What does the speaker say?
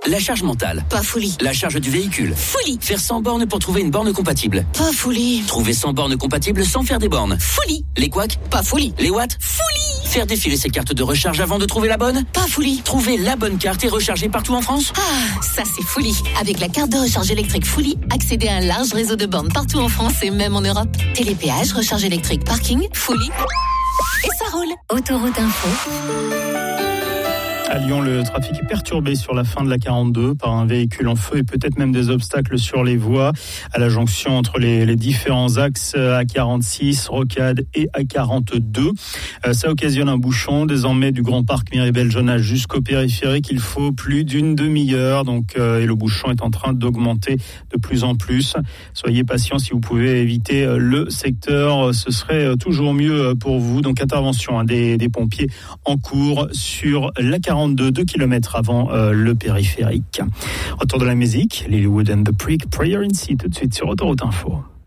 La charge mentale. Pas folie. La charge du véhicule. Folie. Faire 100 bornes pour trouver une borne compatible. Pas folie. Trouver 100 bornes compatibles sans faire des bornes. Folie. Les couacs. Pas folie. Les watts. Folie. Faire défiler ses cartes de recharge avant de trouver la bonne. Pas folie. Trouver la bonne carte et recharger partout en France. Ah, ça c'est folie. Avec la carte de recharge électrique Folie, accédez à un large réseau de bornes partout en France et même en Europe. Télépéage, recharge électrique, parking, Folie. Et ça roule. Autoroute Info. À Lyon, le trafic est perturbé sur la fin de la 42 par un véhicule en feu et peut-être même des obstacles sur les voies à la jonction entre les différents axes A46, Rocade et A42. Ça occasionne un bouchon désormais du Grand Parc Miribel-Jonage jusqu'au périphérique. Il faut plus d'une demi-heure et le bouchon est en train d'augmenter de plus en plus. Soyez patients si vous pouvez éviter le secteur, ce serait toujours mieux pour vous. Donc intervention des pompiers en cours sur la 42, 2 km avant le périphérique. Retour de la musique, Lilywood and the Prick, Prayer in C, tout de suite sur Autoroute Info.